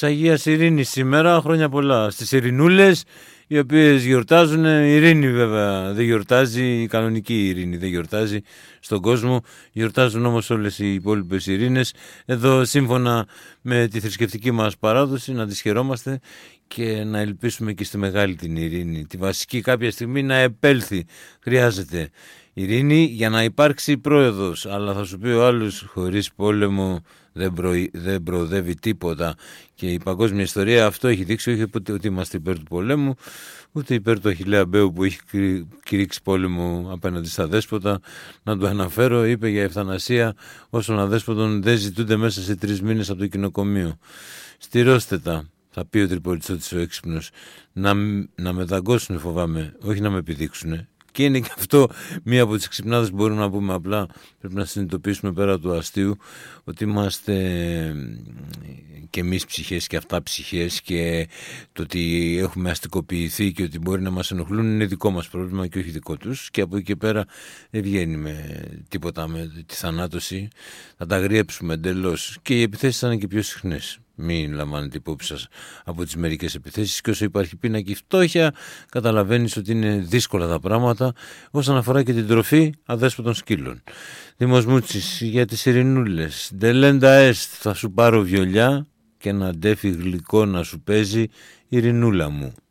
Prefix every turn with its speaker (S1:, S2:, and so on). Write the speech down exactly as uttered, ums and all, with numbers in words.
S1: Αγίας Ειρήνης σήμερα, χρόνια πολλά στις Ειρηνούλες, οι οποίες γιορτάζουν. Η ειρήνη βέβαια δεν γιορτάζει, η κανονική ειρήνη δεν γιορτάζει στον κόσμο, γιορτάζουν όμως όλες οι υπόλοιπες ειρήνες. Εδώ σύμφωνα με τη θρησκευτική μας παράδοση να τις χαιρόμαστε και να ελπίσουμε και στη μεγάλη την ειρήνη, τη βασική κάποια στιγμή να επέλθει. Χρειάζεται ειρήνη για να υπάρξει πρόοδος, αλλά θα σου πει ο άλλος χωρίς πόλεμο δεν, προ... δεν προοδεύει τίποτα, και η παγκόσμια ιστορία αυτό έχει δείξει, όχι ότι είμαστε υπέρ του πολέμου ούτε υπέρ του Αχιλλέα Μπέου που έχει κηρύξει πόλεμο απέναντι στα δέσποτα. Να το αναφέρω, είπε για ευθανασία όσων αδέσποτων δεν ζητούνται μέσα σε τρεις μήνες από το κοινοκομείο. Στηρώστε τα, θα πει ο Τριπολιτσότης ο έξυπνος, να, να με δαγκώσουν φοβάμαι, όχι να με επιδείξουν. Και είναι και αυτό μία από τις ξυπνάδες που μπορούμε να πούμε. Απλά πρέπει να συνειδητοποιήσουμε πέρα του αστείου ότι είμαστε και εμείς ψυχές και αυτά ψυχές, και το ότι έχουμε αστικοποιηθεί και ότι μπορεί να μας ενοχλούν είναι δικό μας πρόβλημα και όχι δικό τους, και από εκεί και πέρα δεν βγαίνει με τίποτα με τη θανάτωση, θα τα γριέψουμε εντελώς. Και οι επιθέσεις θα είναι και πιο συχνές. Μην λαμβάνετε υπόψη σας από τις μερικές επιθέσεις, και όσο υπάρχει πείνακη φτώχεια καταλαβαίνεις ότι είναι δύσκολα τα πράγματα όσον αφορά και την τροφή αδέσποτων σκύλων. Δήμος Μούτσης για τις Ειρηνούλες. Ντελέντα εστ, θα σου πάρω βιολιά και ένα ντέφι γλυκό να σου παίζει, Ειρηνούλα μου.